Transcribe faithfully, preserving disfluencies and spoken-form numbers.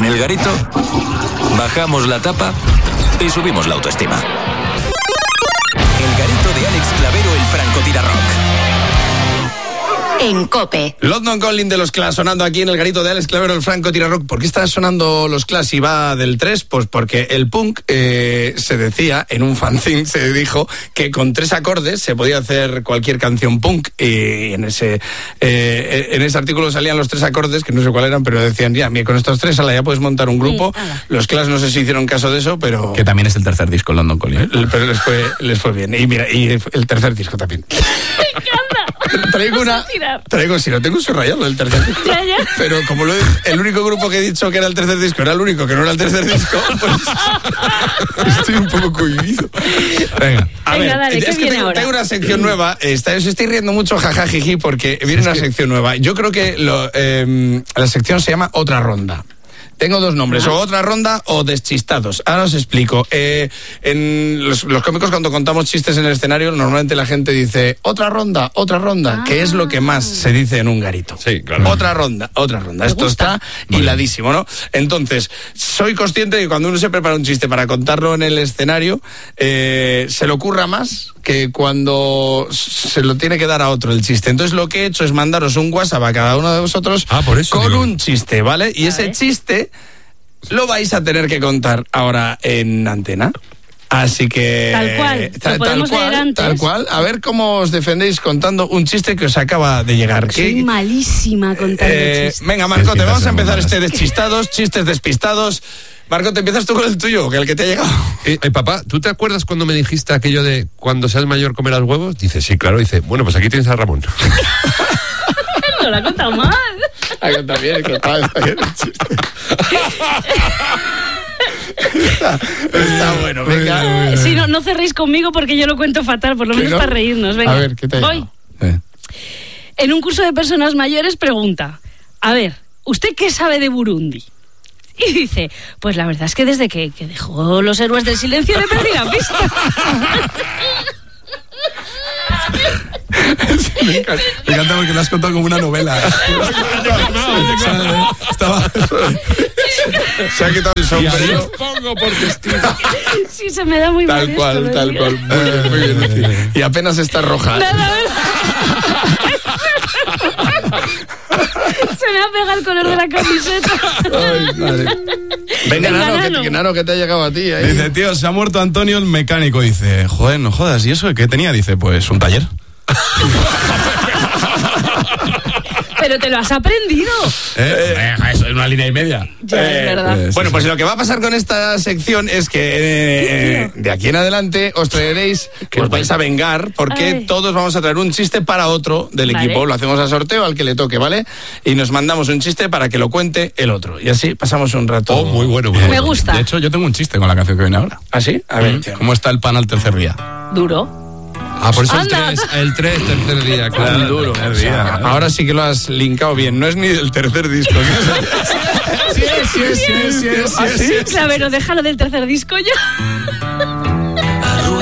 El Garito, bajamos la tapa y subimos la autoestima. El Garito de Alex Clavero, el francotirarrock. En COPE. London Calling de los Clash sonando aquí en el Garito de Alex Clavero, el Franco Tirarrock. ¿Por qué está sonando los Clash y va del tres? Pues porque el punk eh, se decía, en un fanzine se dijo que con tres acordes se podía hacer cualquier canción punk, y en ese eh, en ese artículo salían los tres acordes, que no sé cuáles eran, pero decían, ya, mira, con estos tres ala, ya puedes montar un grupo. Sí, los Clash no sé si hicieron caso de eso, pero... Que también es el tercer disco, London Calling. Pero les fue, les fue bien. Y mira, y el tercer disco también. Traigo una... Traigo, si no tengo un subrayado el tercer disco. Ya, ya. Pero como lo he, el único grupo que he dicho que era el tercer disco era el único que no era el tercer disco, pues estoy un poco cohibido. Venga, a Venga, ver, dale, es que tengo, tengo una sección nueva. Está, os estoy riendo mucho, jajajiji, porque viene una sección nueva. Yo creo que lo, eh, la sección se llama Otra Ronda. Tengo dos nombres, o Otra Ronda o Deschistados. Ahora os explico. Eh, en los, los cómicos, cuando contamos chistes en el escenario, normalmente la gente dice otra ronda, otra ronda, ah. que es lo que más se dice en un garito. Sí, claro. Otra ronda, otra ronda. Esto está hiladísimo, ¿no? Entonces, soy consciente de que cuando uno se prepara un chiste para contarlo en el escenario, eh, se le ocurra más que cuando se lo tiene que dar a otro el chiste. Entonces, lo que he hecho es mandaros un WhatsApp a cada uno de vosotros ah, por eso, con digo. un chiste, ¿vale? Y a ese ver. chiste lo vais a tener que contar ahora en antena. Así que... Tal cual, ta, lo podemos tal cual, leer antes. Tal cual. A ver cómo os defendéis contando un chiste que os acaba de llegar. Soy ¿Qué? malísima contando Eh, chistes. venga, Marcote, vamos a empezar este deschistados, chistes despistados. Marcote, ¿empiezas tú con el tuyo, que el que te ha llegado? Eh, eh, papá, ¿tú te acuerdas cuando me dijiste aquello de cuando seas mayor comerás huevos? Dice, sí, claro. Dice, bueno, pues aquí tienes a Ramón. No lo ha contado mal. Ha contado bien, está bien el chiste. Está, está bueno, venga. Si no, no cerréis conmigo porque yo lo cuento fatal, por lo menos no? para reírnos. Venga. A ver, ¿qué te ha Voy. Eh. En un curso de personas mayores pregunta, a ver, ¿usted qué sabe de Burundi? Y dice, pues la verdad es que desde que, que dejó los héroes del silencio le perdí la pista. Sí, me encanta, me encanta porque lo has contado como una novela. Estaba... Se ha quitado el sombrero. Pongo por testigo. Sí, se me da muy mal. Tal cual, esto, tal cual. Muy bien, muy bien. Sí. Y apenas está roja. Nada, nada. Se me ha pegado el color de la camiseta. Ay, madre. Venga, Venga, Nano, Nano. que, que Nano, que te ha llegado a ti. ¿eh? Dice, tío, se ha muerto Antonio el mecánico. Dice, joder, no jodas. ¿Y eso qué tenía? Dice, pues un taller. Pero te lo has aprendido. ¿Eh? Eh, eso es una línea y media. Ya, Eh, es verdad. eh, Bueno, sí, pues sí. lo que va a pasar con esta sección es que eh, de aquí en adelante os traeréis, que os vais a vengar, porque Ay. todos vamos a traer un chiste para otro del Vale. equipo. Lo hacemos a sorteo al que le toque, ¿vale? Y nos mandamos un chiste para que lo cuente el otro. Y así pasamos un rato. Oh, muy bueno, muy Me bueno. gusta. De hecho, yo tengo un chiste con la canción que viene ahora. ¿Ah, sí? A ver, tío. ¿Cómo está el pan al tercer día? Duro. Ah, por eso el Anda. tres, el tres, tercer día, claro. Tan duro. tercer O sea, día. ahora sí que lo has linkado bien. No es ni del tercer disco. Sí, sí, sí, sí, sí, ¿Ah, sí? Clavero, déjalo del tercer disco ya.